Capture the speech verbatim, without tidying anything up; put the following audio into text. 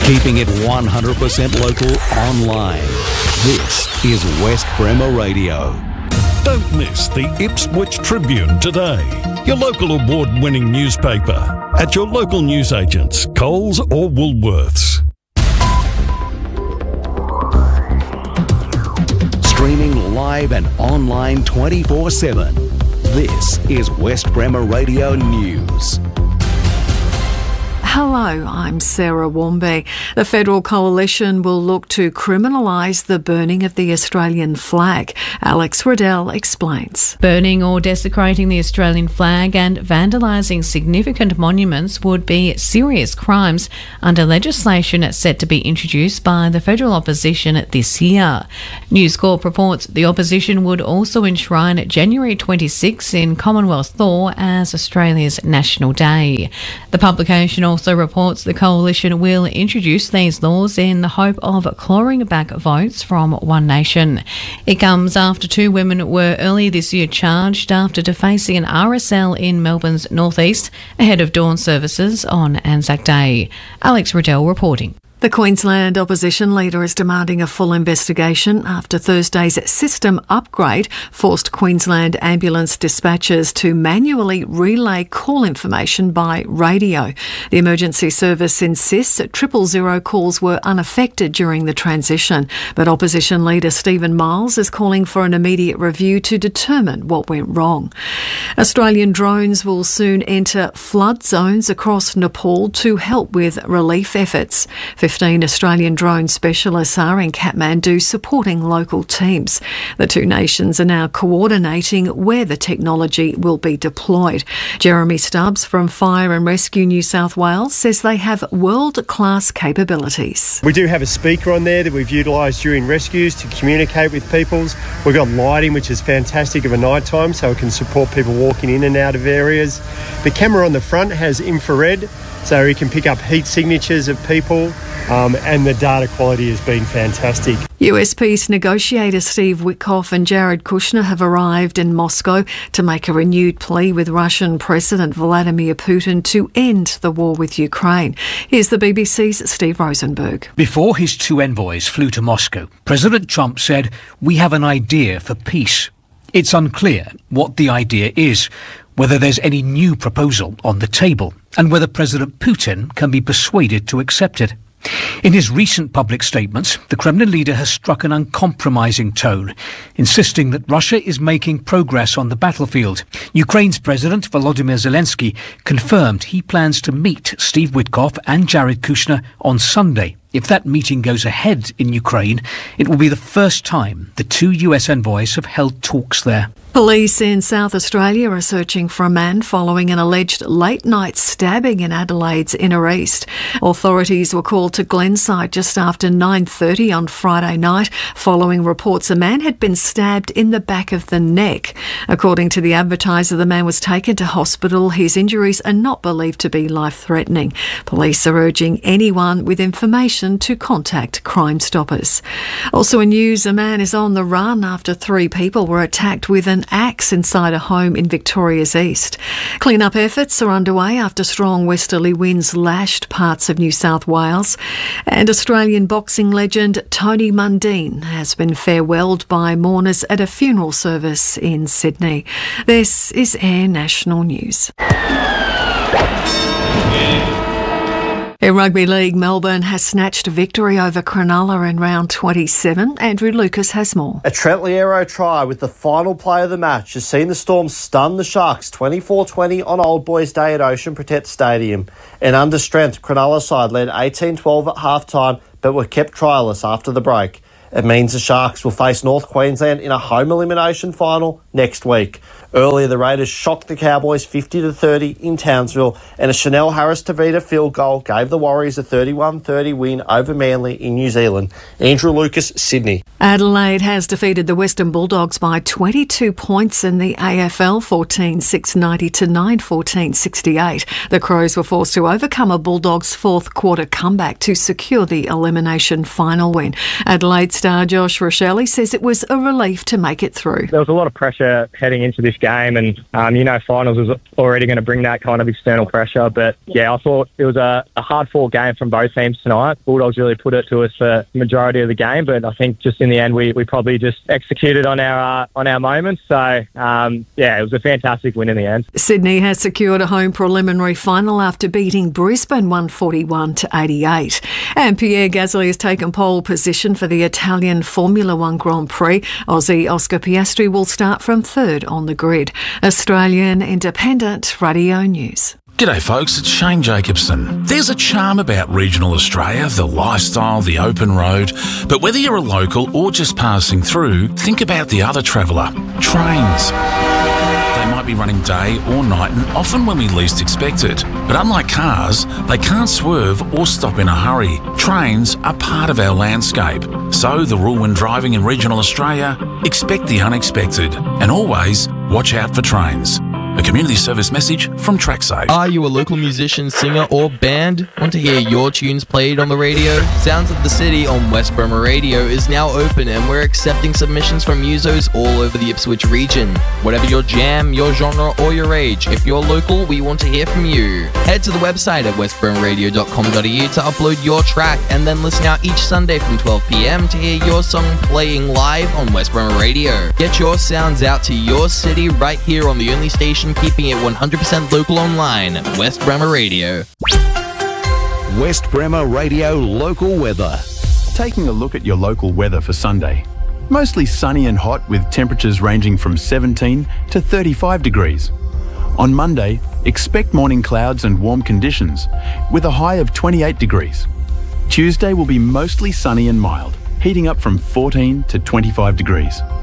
Keeping it one hundred percent local online. This is West Bremer Radio. Don't miss the Ipswich Tribune today, your local award-winning newspaper, at your local newsagents, Coles or Woolworths. Streaming live and online twenty-four seven. This is West Bremer Radio News. Hello, I'm Sarah Warmby. The Federal Coalition will look to criminalise the burning of the Australian flag. Alex Riddell explains. Burning or desecrating the Australian flag and vandalising significant monuments would be serious crimes under legislation set to be introduced by the federal opposition this year. News Corp reports the opposition would also enshrine January twenty-sixth in Commonwealth law as Australia's National Day. The publication also reports the coalition will introduce these laws in the hope of clawing back votes from One Nation. It comes after two women were early this year charged after defacing an R S L in Melbourne's northeast ahead of dawn services on Anzac Day. Alex Riddell reporting. The Queensland opposition leader is demanding a full investigation after Thursday's system upgrade forced Queensland ambulance dispatchers to manually relay call information by radio. The emergency service insists that triple zero calls were unaffected during the transition, but opposition leader Stephen Miles is calling for an immediate review to determine what went wrong. Australian drones will soon enter flood zones across Nepal to help with relief efforts. Fifteen Australian drone specialists are in Kathmandu supporting local teams. The two nations are now coordinating where the technology will be deployed. Jeremy Stubbs from Fire and Rescue New South Wales says they have world-class capabilities. We do have a speaker on there that we've utilised during rescues to communicate with people. We've got lighting, which is fantastic of a night time, so it can support people walking in and out of areas. The camera on the front has infrared, so it can pick up heat signatures of people. Um, and the data quality has been fantastic. U S peace negotiator Steve Witkoff and Jared Kushner have arrived in Moscow to make a renewed plea with Russian President Vladimir Putin to end the war with Ukraine. Here's the B B C's Steve Rosenberg. Before his two envoys flew to Moscow, President Trump said, "We have an idea for peace." It's unclear what the idea is, whether there's any new proposal on the table, and whether President Putin can be persuaded to accept it. In his recent public statements, the Kremlin leader has struck an uncompromising tone, insisting that Russia is making progress on the battlefield. Ukraine's President Volodymyr Zelensky confirmed he plans to meet Steve Witkoff and Jared Kushner on Sunday. If that meeting goes ahead in Ukraine, it will be the first time the two U S envoys have held talks there. Police in South Australia are searching for a man following an alleged late-night stabbing in Adelaide's Inner East. Authorities were called to Glenside just after nine thirty on Friday night, following reports a man had been stabbed in the back of the neck. According to the Advertiser, the man was taken to hospital. His injuries are not believed to be life-threatening. Police are urging anyone with information to contact Crime Stoppers. Also in news, a man is on the run after three people were attacked with an axe inside a home in Victoria's East. Clean-up efforts are underway after strong westerly winds lashed parts of New South Wales. And Australian boxing legend Tony Mundine has been farewelled by mourners at a funeral service in Sydney. This is Air National News. In Rugby League, Melbourne has snatched a victory over Cronulla in round twenty-seven. Andrew Lucas has more. A Trent Liero try with the final play of the match has seen the Storm stun the Sharks twenty-four twenty on Old Boys Day at Ocean Protect Stadium. An under-strength Cronulla side led eighteen twelve at half-time but were kept trialless after the break. It means the Sharks will face North Queensland in a home elimination final next week. Earlier, the Raiders shocked the Cowboys fifty to thirty in Townsville, and a Chanel Harris-Tavita field goal gave the Warriors a thirty-one thirty win over Manly in New Zealand. Andrew Lucas, Sydney. Adelaide has defeated the Western Bulldogs by twenty-two points in the A F L, fourteen six ninety to nine fourteen sixty-eight. The Crows were forced to overcome a Bulldogs fourth quarter comeback to secure the elimination final win. Adelaide star Josh Rochelle says it was a relief to make it through. There was a lot of pressure to heading into this game, and um, you know, finals was already going to bring that kind of external pressure. But yeah, I thought it was a, a hard-fought game from both teams tonight. Bulldogs really put it to us for the majority of the game, but I think just in the end, we, we probably just executed on our uh, on our moments. So um, yeah, it was a fantastic win in the end. Sydney has secured a home preliminary final after beating Brisbane one forty-one to eighty-eight. And Pierre Gasly has taken pole position for the Italian Formula One Grand Prix. Aussie Oscar Piastri will start from third on the grid. Australian Independent Radio News. G'day folks, it's Shane Jacobson. There's a charm about regional Australia, the lifestyle, the open road. But whether you're a local or just passing through, think about the other traveller, trains. They might be running day or night and often when we least expect it. But unlike cars, they can't swerve or stop in a hurry. Trains are part of our landscape. So the rule when driving in regional Australia, expect the unexpected and always watch out for trains. A community service message from TrackSafe. Are you a local musician, singer or band? Want to hear your tunes played on the radio? Sounds of the City on West Bremer Radio is now open and we're accepting submissions from musos all over the Ipswich region. Whatever your jam, your genre or your age, if you're local, we want to hear from you. Head to the website at west bremer radio dot com dot a u to upload your track and then listen out each Sunday from twelve p m to hear your song playing live on West Bremer Radio. Get your sounds out to your city right here on the only station keeping it one hundred percent local online, West Bremer Radio. West Bremer Radio local weather. Taking a look at your local weather for Sunday. Mostly sunny and hot with temperatures ranging from seventeen to thirty-five degrees. On Monday, expect morning clouds and warm conditions with a high of twenty-eight degrees. Tuesday will be mostly sunny and mild, heating up from fourteen to twenty-five degrees.